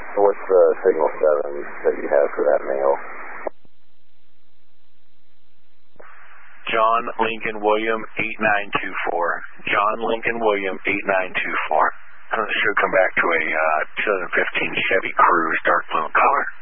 What's the signal 7 that you have for that male? John Lincoln William 8924. John Lincoln William 8924. Should come back to a 2015 Chevy Cruze dark blue color.